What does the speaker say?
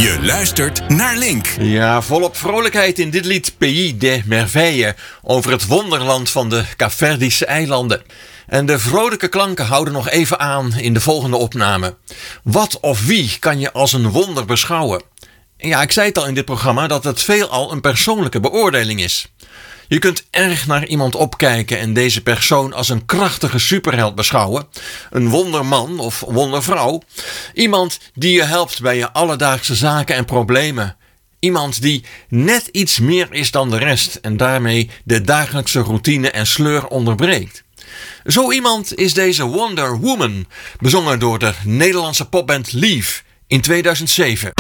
Je luistert naar Link. Ja, volop vrolijkheid in dit lied Pays des Merveilles over het wonderland van de Kaapverdische eilanden. En de vrolijke klanken houden nog even aan in de volgende opname. Wat of wie kan je als een wonder beschouwen? Ja, ik zei het al in dit programma dat het veelal een persoonlijke beoordeling is. Je kunt erg naar iemand opkijken en deze persoon als een krachtige superheld beschouwen. Een wonderman of wondervrouw. Iemand die je helpt bij je alledaagse zaken en problemen. Iemand die net iets meer is dan de rest en daarmee de dagelijkse routine en sleur onderbreekt. Zo iemand is deze Wonder Woman, bezongen door de Nederlandse popband Lief in 2007.